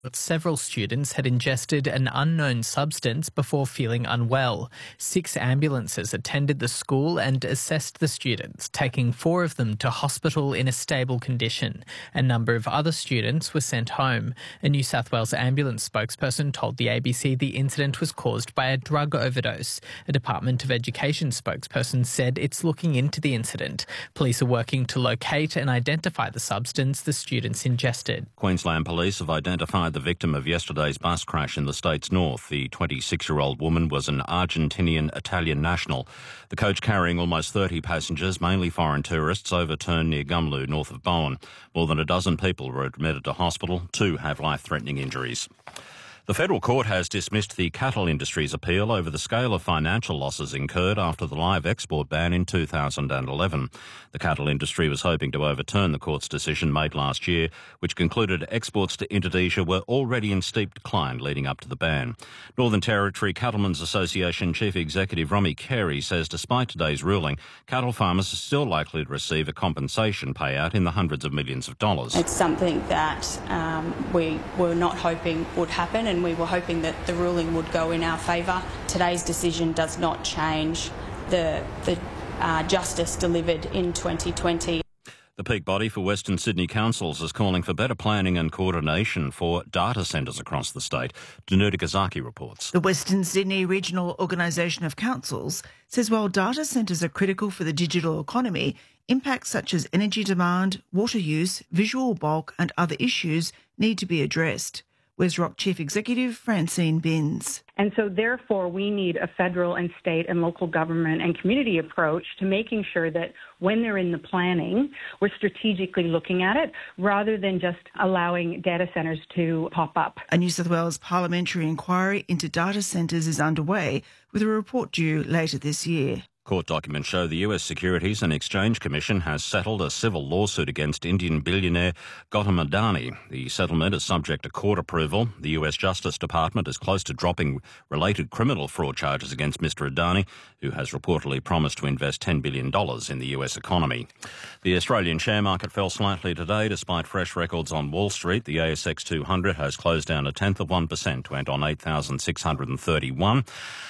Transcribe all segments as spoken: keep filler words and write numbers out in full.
But several students had ingested an unknown substance before feeling unwell. Six ambulances attended the school and assessed the students, taking four of them to hospital in a stable condition. A number of other students were sent home. A New South Wales ambulance spokesperson told the A B C the incident was caused by a drug overdose. A Department of Education spokesperson said it's looking into the incident. Police are working to locate and identify the substance the students ingested. Queensland Police have identified the victim of yesterday's bus crash in the state's north. The twenty-six-year-old woman was an Argentinian-Italian national. The coach carrying almost thirty passengers, mainly foreign tourists, overturned near Gumlu, north of Bowen. More than a dozen people were admitted to hospital. Two have life-threatening injuries. The federal court has dismissed the cattle industry's appeal over the scale of financial losses incurred after the live export ban in two thousand eleven. The cattle industry was hoping to overturn the court's decision made last year, which concluded exports to Indonesia were already in steep decline leading up to the ban. Northern Territory Cattlemen's Association Chief Executive Romy Carey says despite today's ruling, cattle farmers are still likely to receive a compensation payout in the hundreds of millions of dollars. It's something that um, we were not hoping would happen, and we were hoping that the ruling would go in our favour. Today's decision does not change the, the uh, justice delivered in twenty twenty. The peak body for Western Sydney councils is calling for better planning and coordination for data centres across the state. Danuta Gazaki reports. The Western Sydney Regional Organisation of Councils says while data centres are critical for the digital economy, impacts such as energy demand, water use, visual bulk and other issues need to be addressed. Wesrock Chief Executive Francine Binns. And so therefore we need a federal and state and local government and community approach to making sure that when they're in the planning, we're strategically looking at it rather than just allowing data centres to pop up. A New South Wales parliamentary inquiry into data centres is underway with a report due later this year. Court documents show the U S Securities and Exchange Commission has settled a civil lawsuit against Indian billionaire Gautam Adani. The settlement is subject to court approval. The U S Justice Department is close to dropping related criminal fraud charges against Mister Adani, who has reportedly promised to invest ten billion dollars in the U S economy. The Australian share market fell slightly today despite fresh records on Wall Street. The A S X two hundred has closed down a tenth of one percent to end on eight thousand six hundred thirty-one.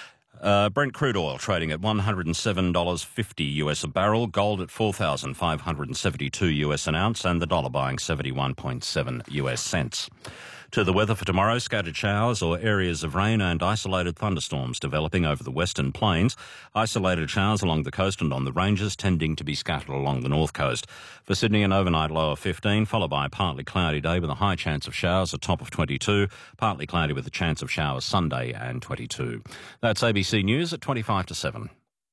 Uh, Brent crude oil trading at one hundred seven dollars fifty US a barrel, gold at four thousand five hundred seventy-two US an ounce, and the dollar buying seventy-one point seven US cents. To the weather for tomorrow, scattered showers or areas of rain and isolated thunderstorms developing over the western plains. Isolated showers along the coast and on the ranges tending to be scattered along the north coast. For Sydney, an overnight low of fifteen, followed by a partly cloudy day with a high chance of showers, a top of twenty-two, partly cloudy with a chance of showers Sunday and twenty-two. That's A B C News at twenty-five to seven.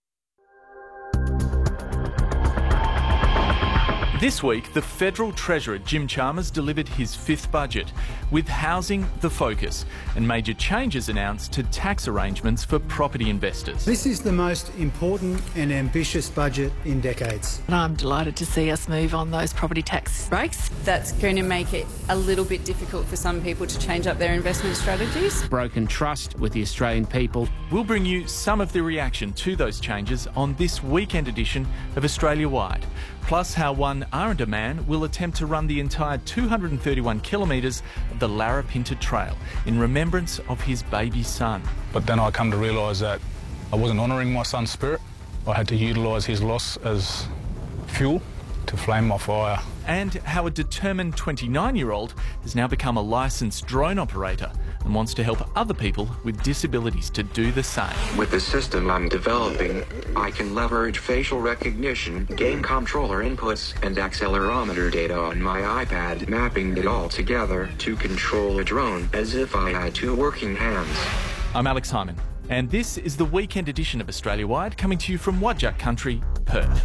This week, the Federal Treasurer Jim Chalmers delivered his fifth budget, with housing the focus and major changes announced to tax arrangements for property investors. This is the most important and ambitious budget in decades. And I'm delighted to see us move on those property tax breaks. That's going to make it a little bit difficult for some people to change up their investment strategies. Broken trust with the Australian people. We'll bring you some of the reaction to those changes on this weekend edition of Australia Wide. Plus how one Aranda man will attempt to run the entire two hundred thirty-one kilometres of the Larapinta Trail in remembrance of his baby son. But then I come to realise that I wasn't honouring my son's spirit. I had to utilise his loss as fuel to flame my fire. And how a determined twenty-nine-year-old has now become a licensed drone operator and wants to help other people with disabilities to do the same. With the system I'm developing, I can leverage facial recognition, game controller inputs, and accelerometer data on my iPad, mapping it all together to control a drone as if I had two working hands. I'm Alex Hyman, and this is the weekend edition of Australia Wide, coming to you from Whadjuk Country, Perth.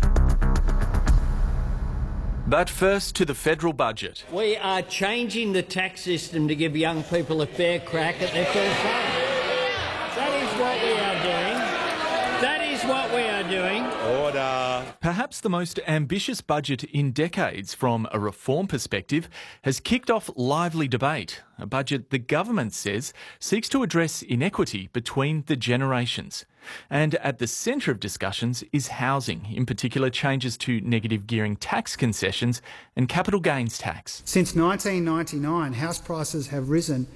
But first to the federal budget. We are changing the tax system to give young people a fair crack at their first home. That is what we are doing. That is what we are doing. Order. Perhaps the most ambitious budget in decades from a reform perspective has kicked off lively debate. A budget the government says seeks to address inequity between the generations. And at the centre of discussions is housing, in particular changes to negative gearing tax concessions and capital gains tax. Since nineteen ninety-nine, house prices have risen